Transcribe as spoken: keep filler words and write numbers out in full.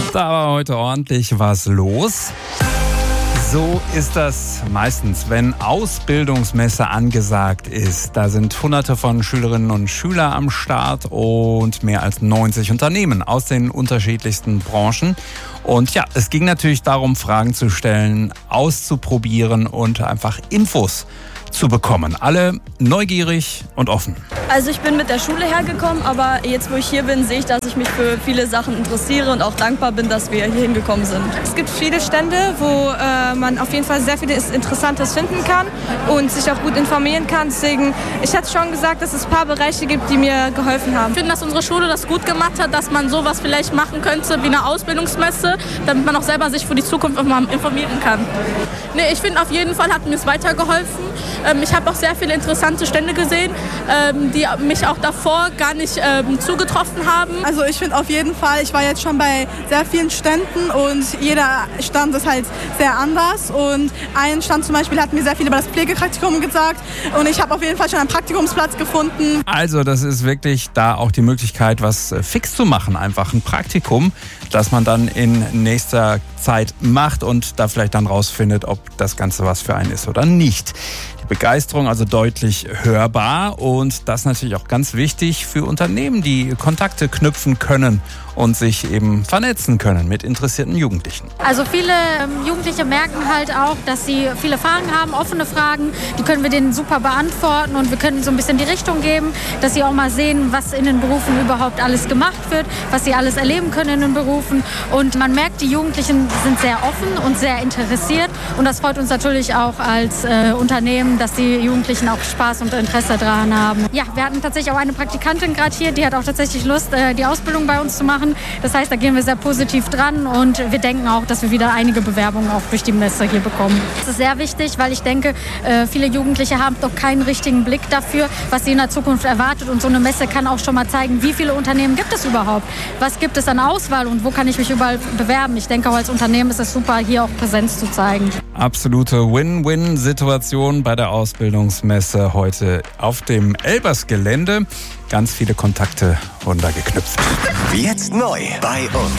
Da war heute ordentlich was los. So ist das meistens, wenn Ausbildungsmesse angesagt ist. Da sind hunderte von Schülerinnen und Schülern am Start und mehr als neunzig Unternehmen aus den unterschiedlichsten Branchen. Und ja, es ging natürlich darum, Fragen zu stellen, auszuprobieren und einfach Infos zu bekommen. Alle neugierig und offen. Also ich bin mit der Schule hergekommen, aber jetzt, wo ich hier bin, sehe ich, dass ich mich für viele Sachen interessiere und auch dankbar bin, dass wir hier hingekommen sind. Es gibt viele Stände, wo äh, man auf jeden Fall sehr vieles Interessantes finden kann und sich auch gut informieren kann. Deswegen, ich hätte schon gesagt, dass es ein paar Bereiche gibt, die mir geholfen haben. Ich finde, dass unsere Schule das gut gemacht hat, dass man sowas vielleicht machen könnte wie eine Ausbildungsmesse, damit man auch selber sich für die Zukunft informieren kann. Nee, ich finde, auf jeden Fall hat mir es weitergeholfen. Ähm, ich habe auch sehr viele interessante Stände gesehen, ähm, die mich auch davor gar nicht ähm, zugetroffen haben. Also ich finde auf jeden Fall, ich war jetzt schon bei sehr vielen Ständen und jeder Stand ist halt sehr anders. Und ein Stand zum Beispiel hat mir sehr viel über das Pflegepraktikum gesagt und ich habe auf jeden Fall schon einen Praktikumsplatz gefunden. Also das ist wirklich da auch die Möglichkeit, was fix zu machen. Einfach ein Praktikum, das man dann in nächster Zeit macht und da vielleicht dann rausfindet, ob das Ganze was für einen ist oder nicht. Die Begeisterung also deutlich hörbar und das natürlich auch ganz wichtig für Unternehmen, die Kontakte knüpfen können und sich eben vernetzen können mit interessierten Jugendlichen. Also viele ähm, Jugendliche merken halt auch, dass sie viele Fragen haben, offene Fragen, die können wir denen super beantworten und wir können so ein bisschen die Richtung geben, dass sie auch mal sehen, was in den Berufen überhaupt alles gemacht wird, was sie alles erleben können in den Berufen und man merkt, die Jugendlichen sind sehr offen und sehr interessiert und das freut uns natürlich auch als äh, Unternehmen, dass die Jugendlichen auch Spaß und Interesse daran haben. Ja, wir hatten tatsächlich auch eine Praktikantin gerade hier, die hat auch tatsächlich Lust, äh, die Ausbildung bei uns zu machen. Das heißt, da gehen wir sehr positiv dran und wir denken auch, dass wir wieder einige Bewerbungen auch durch die Messe hier bekommen. Das ist sehr wichtig, weil ich denke, viele Jugendliche haben doch keinen richtigen Blick dafür, was sie in der Zukunft erwartet und so eine Messe kann auch schon mal zeigen, wie viele Unternehmen gibt es überhaupt, was gibt es an Auswahl und wo kann ich mich überall bewerben. Ich denke auch als Unternehmen ist es super, hier auch Präsenz zu zeigen. Absolute Win-Win-Situation bei der Ausbildungsmesse heute auf dem Elbers-Gelände. Ganz viele Kontakte wurden da geknüpft. Jetzt neu bei uns.